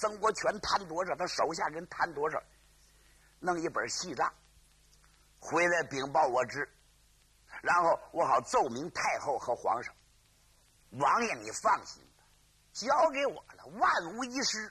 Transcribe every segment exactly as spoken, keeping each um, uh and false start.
曾国荃谈多少，他手下人谈多少，弄一本细账，回来禀报我知，然后我好奏明太后和皇上。王爷你放心吧，交给我了，万无一失。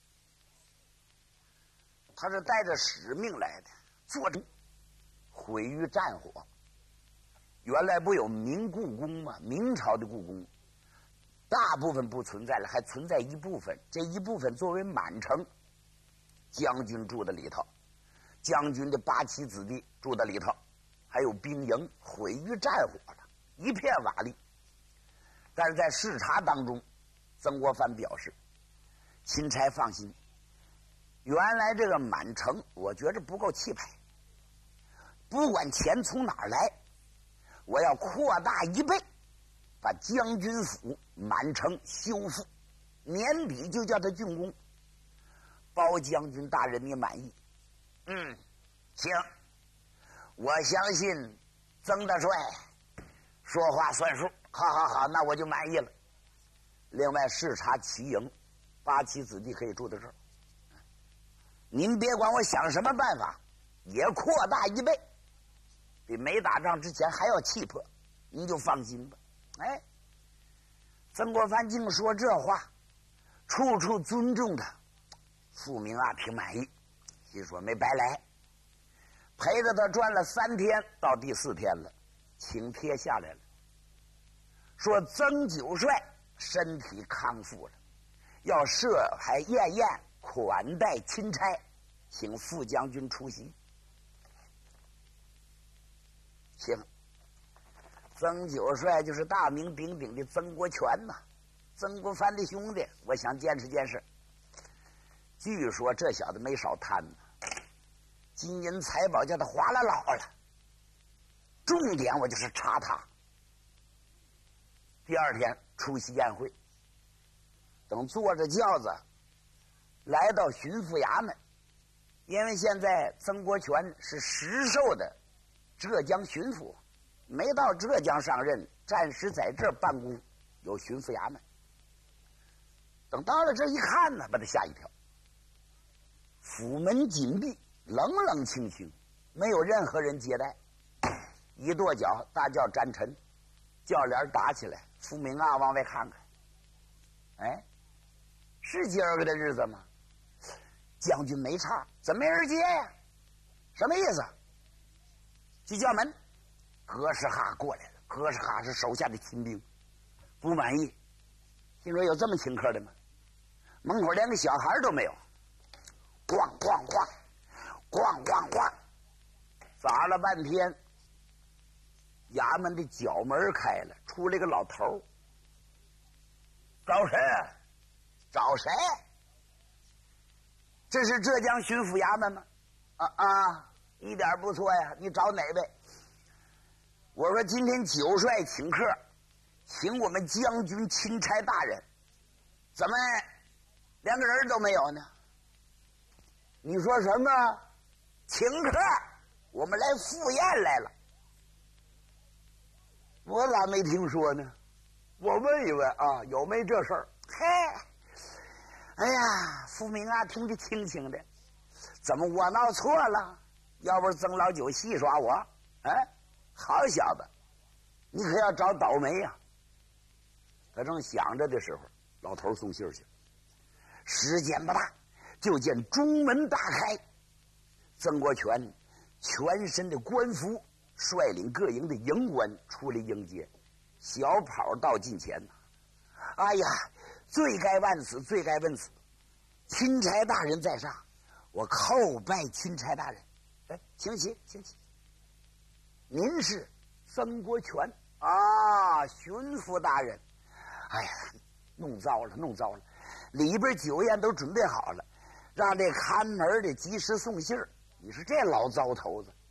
他是带着使命来的，做着毁于战火。原来不有明故宫吗？明朝的故宫大部分不存在了，还存在一部分，这一部分作为满城将军住的里头，将军的八旗子弟住的里头，还有兵营毁于战火了，一片瓦砾。但是在视察当中，曾国藩表示，钦差放心，原来这个满城我觉着不够气派，不管钱从哪儿来，我要扩大一倍，把将军府满城修复，年底就叫他竣工。包将军大人你满意？嗯，行，我相信曾大帅说话算数，好好好，那我就满意了。另外视察旗营，八旗子弟可以住在这儿，您别管我想什么办法，也扩大一倍，比没打仗之前还要气魄，您就放心吧。哎，曾国藩净说这话，处处尊重他，傅明啊挺满意，心说没白来，陪着他转了三天，到第四天了，请帖下来了，说曾九帅身体康复了，要设还宴宴款待钦差，请副将军出席。行，曾九帅就是大名鼎鼎的曾国荃呐，曾国藩的兄弟，我想见识见识。据说这小子没少贪呢，金银财宝叫他花了老了。重点我就是查他。第二天出席宴会，等坐着轿子来到巡抚衙门，因为现在曾国荃是实授的浙江巡抚，没到浙江上任，暂时在这儿办公，有巡抚衙门。等到了这一看呢，把他吓一跳，府门紧闭，冷冷清清，没有任何人接待。一跺脚，大叫沾尘，轿帘打起来，傅明啊往外看看，哎，是今儿个的日子吗？将军没差，怎么没人接呀？什么意思？去叫门，格什哈过来了。格什哈是手下的亲兵，不满意，听说有这么请客的吗？门口连个小孩都没有，咣咣咣，咣咣咣，砸了半天，衙门的角门开了，出来个老头。找谁？找谁？这是浙江巡抚衙门吗？啊啊，一点不错呀，你找哪位？我说今天九帅请客，请我们将军钦差大人，怎么连个人都没有呢？你说什么？请客？我们来赴宴来了。我咋没听说呢？我问一问啊，有没这事儿？嘿，哎呀，傅明啊，听着清清的，怎么我闹错了？要不是曾老九戏耍我，哎，好小子，你可要找倒霉呀！他正想着的时候，老头送信去，时间不大，就见中门大开，曾国荃全身的官服，率领各营的营官出来迎接，小跑到近前。哎呀，罪该万死，罪该万死！钦差大人在上，我叩拜钦差大人。哎，请起，请起。您是曾国荃啊，巡抚大人。哎呀，弄糟了，弄糟了！里边酒宴都准备好了，让这看门的及时送信儿。你说这老糟头子，